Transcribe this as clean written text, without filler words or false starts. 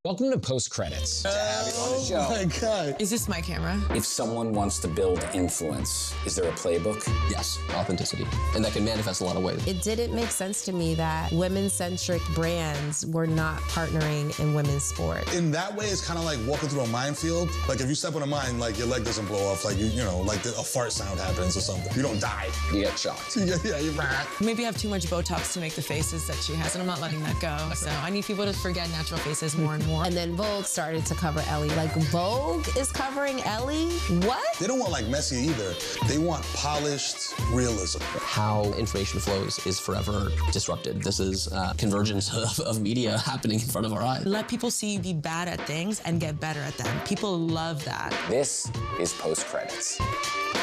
Welcome to Post Credits. To have you on the show. Oh my God. Is this my camera? If someone wants to build influence, is there a playbook? Yes, authenticity. And that can manifest a lot of ways. It didn't make sense to me that women-centric brands were not partnering in women's sport. In that way, it's kind of like walking through a minefield. Like if you step on a mine, like your leg doesn't blow off, like you know, like a fart sound happens or something. You don't die. You get shocked. Yeah, you're right. Maybe I have too much Botox to make the faces that she has, and I'm not letting that go. So I need people to forget natural faces more and more. And then Vogue started to cover Ellie. Like, Vogue is covering Ellie? What? They don't want like messy either. They want polished realism. How information flows is forever disrupted. This is convergence of media happening in front of our eyes. Let people see you be bad at things and get better at them. People love that. This is Post Credits.